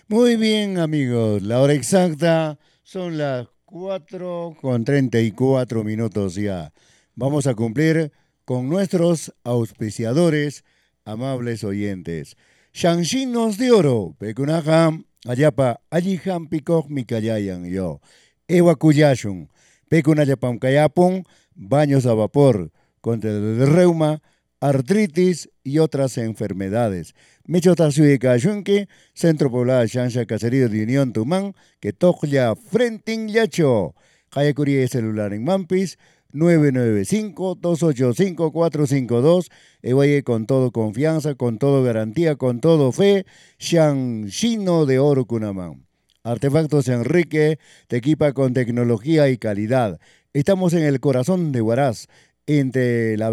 Muy bien, amigos. La hora exacta son las 4:34 ya. Vamos a cumplir con nuestros auspiciadores, amables oyentes. Shanxinos de Oro, Pecunajam, Ayapa, Alliham Picoj Mikayayan yo. Ewa Kuyashun, Pecunayapam Kayapun, baños a vapor contra el reuma, artritis y otras enfermedades. Michota Kashunke, Centro Poblado Shansha Caserío de Unión Tumán, que toja frente en Yacho. Hayakuri celular en Mampis, 995-285-452. Ewaye con todo confianza, con todo garantía, con todo fe. Shanshino de Oro Cunamán. Artefactos Enrique te equipa con tecnología y calidad. Estamos en el corazón de Huaraz, entre la